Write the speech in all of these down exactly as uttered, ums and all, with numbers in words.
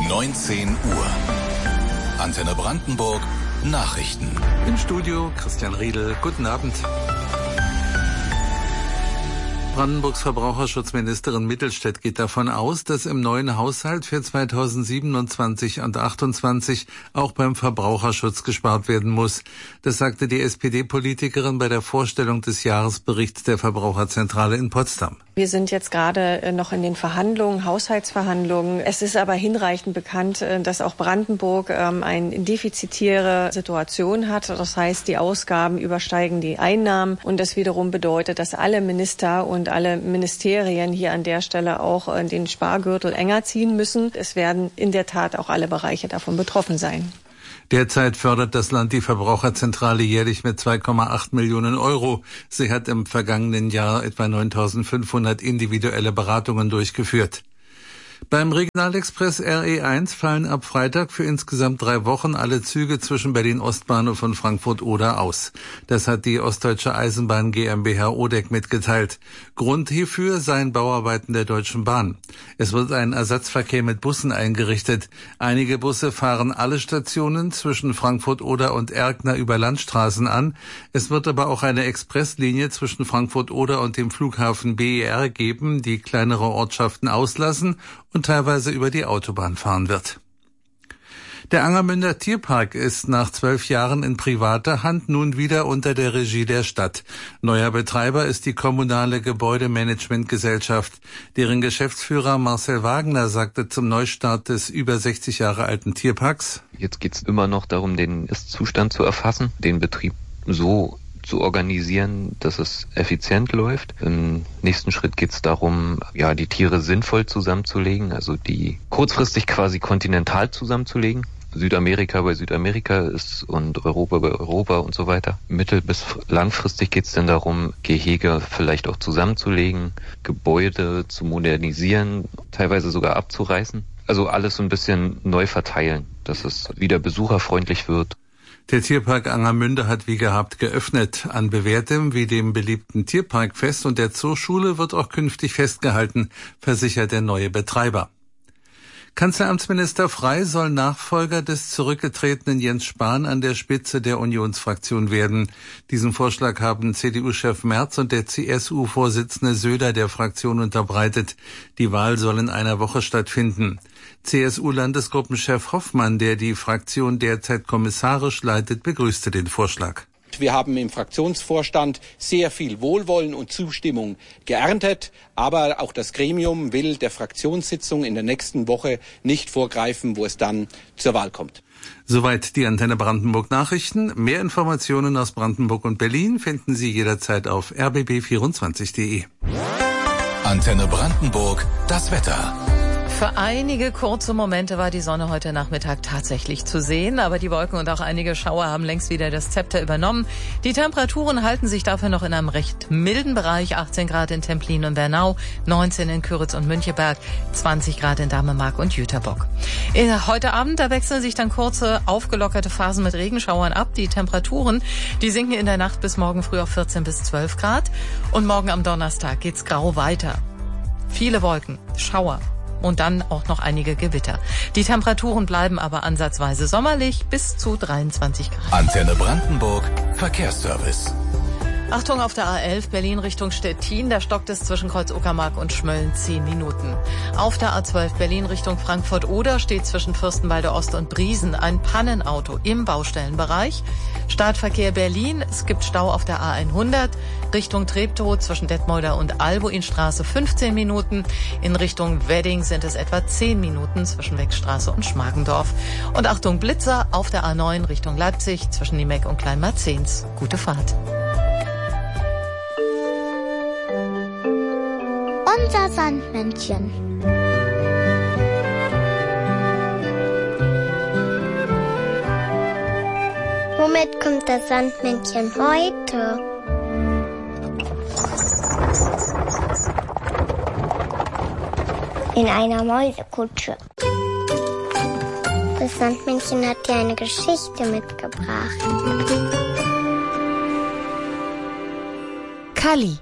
neunzehn Uhr. Antenne Brandenburg, Nachrichten. Im Studio Christian Riedel. Guten Abend. Brandenburgs Verbraucherschutzministerin Mittelstädt geht davon aus, dass im neuen Haushalt für zweitausendsiebenundzwanzig und achtundzwanzig auch beim Verbraucherschutz gespart werden muss. Das sagte die S P D-Politikerin bei der Vorstellung des Jahresberichts der Verbraucherzentrale in Potsdam. Wir sind jetzt gerade noch in den Verhandlungen, Haushaltsverhandlungen. Es ist aber hinreichend bekannt, dass auch Brandenburg eine defizitäre Situation hat. Das heißt, die Ausgaben übersteigen die Einnahmen. Und das wiederum bedeutet, dass alle Minister und alle Ministerien hier an der Stelle auch den Spargürtel enger ziehen müssen. Es werden in der Tat auch alle Bereiche davon betroffen sein. Derzeit fördert das Land die Verbraucherzentrale jährlich mit zwei Komma acht Millionen Euro. Sie hat im vergangenen Jahr etwa neuntausendfünfhundert individuelle Beratungen durchgeführt. Beim Regionalexpress R E eins fallen ab Freitag für insgesamt drei Wochen alle Züge zwischen Berlin-Ostbahnhof und Frankfurt-Oder aus. Das hat die Ostdeutsche Eisenbahn GmbH Odeck mitgeteilt. Grund hierfür seien Bauarbeiten der Deutschen Bahn. Es wird ein Ersatzverkehr mit Bussen eingerichtet. Einige Busse fahren alle Stationen zwischen Frankfurt-Oder und Erkner über Landstraßen an. Es wird aber auch eine Expresslinie zwischen Frankfurt-Oder und dem Flughafen B E R geben, die kleinere Ortschaften auslassen und teilweise über die Autobahn fahren wird. Der Angermünder Tierpark ist nach zwölf Jahren in privater Hand nun wieder unter der Regie der Stadt. Neuer Betreiber ist die kommunale Gebäudemanagementgesellschaft. Deren Geschäftsführer Marcel Wagner sagte zum Neustart des über sechzig Jahre alten Tierparks: Jetzt geht's immer noch darum, den Ist-Zustand zu erfassen, den Betrieb so zu organisieren, dass es effizient läuft. Im nächsten Schritt geht es darum, ja, die Tiere sinnvoll zusammenzulegen, also die kurzfristig quasi kontinental zusammenzulegen. Südamerika bei Südamerika ist und Europa bei Europa und so weiter. Mittel- bis langfristig geht es dann darum, Gehege vielleicht auch zusammenzulegen, Gebäude zu modernisieren, teilweise sogar abzureißen. Also alles so ein bisschen neu verteilen, dass es wieder besucherfreundlich wird. Der Tierpark Angermünde hat wie gehabt geöffnet. An bewährtem wie dem beliebten Tierparkfest und der Zooschule wird auch künftig festgehalten, versichert der neue Betreiber. Kanzleramtsminister Frey soll Nachfolger des zurückgetretenen Jens Spahn an der Spitze der Unionsfraktion werden. Diesen Vorschlag haben C D U-Chef Merz und der C S U-Vorsitzende Söder der Fraktion unterbreitet. Die Wahl soll in einer Woche stattfinden. C S U-Landesgruppenchef Hoffmann, der die Fraktion derzeit kommissarisch leitet, begrüßte den Vorschlag. Wir haben im Fraktionsvorstand sehr viel Wohlwollen und Zustimmung geerntet, aber auch das Gremium will der Fraktionssitzung in der nächsten Woche nicht vorgreifen, wo es dann zur Wahl kommt. Soweit die Antenne Brandenburg Nachrichten. Mehr Informationen aus Brandenburg und Berlin finden Sie jederzeit auf r b b vierundzwanzig punkt d e. Antenne Brandenburg, das Wetter. Für einige kurze Momente war die Sonne heute Nachmittag tatsächlich zu sehen, aber die Wolken und auch einige Schauer haben längst wieder das Zepter übernommen. Die Temperaturen halten sich dafür noch in einem recht milden Bereich, achtzehn Grad in Templin und Bernau, neunzehn in Küritz und Müncheberg, zwanzig Grad in Damemark und Jüterbock. Heute Abend, da wechseln sich dann kurze, aufgelockerte Phasen mit Regenschauern ab. Die Temperaturen, die sinken in der Nacht bis morgen früh auf vierzehn bis zwölf Grad und morgen am Donnerstag geht's grau weiter. Viele Wolken, Schauer. Und dann auch noch einige Gewitter. Die Temperaturen bleiben aber ansatzweise sommerlich bis zu dreiundzwanzig Grad. Antenne Brandenburg, Verkehrsservice. Achtung auf der A elf Berlin Richtung Stettin, da stockt es zwischen Kreuz-Uckermark und Schmölln zehn Minuten. Auf der A zwölf Berlin Richtung Frankfurt-Oder steht zwischen Fürstenwalde Ost und Briesen ein Pannenauto im Baustellenbereich. Startverkehr Berlin, es gibt Stau auf der A hundert, Richtung Treptow zwischen Detmolder und Albuinstraße fünfzehn Minuten. In Richtung Wedding sind es etwa zehn Minuten zwischen Wegstraße und Schmargendorf. Und Achtung Blitzer auf der A neun Richtung Leipzig zwischen Niemeck und Kleinmarzens. Gute Fahrt. Unser Sandmännchen. Womit kommt das Sandmännchen heute? In einer Mäusekutsche. Das Sandmännchen hat dir eine Geschichte mitgebracht. Kalli.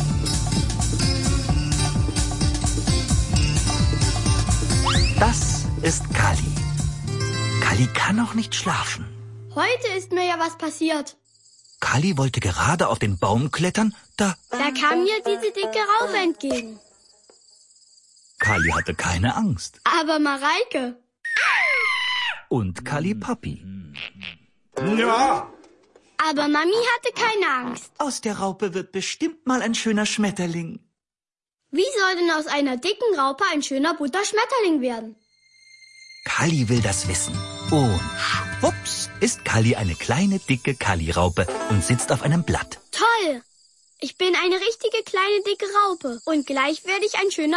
Das ist Kali. Kali kann noch nicht schlafen. Heute ist mir ja was passiert. Kali wollte gerade auf den Baum klettern, da... Da kam mir diese dicke Raupe entgegen. Kali hatte keine Angst. Aber Mareike. Und Kali Papi. Ja. Aber Mami hatte keine Angst. Aus der Raupe wird bestimmt mal ein schöner Schmetterling. Wie soll denn aus einer dicken Raupe ein schöner bunter Schmetterling werden? Kali will das wissen. Und schwupps ist Kali eine kleine, dicke Kali-Raupe und sitzt auf einem Blatt. Toll! Ich bin eine richtige kleine, dicke Raupe. Und gleich werde ich ein schöner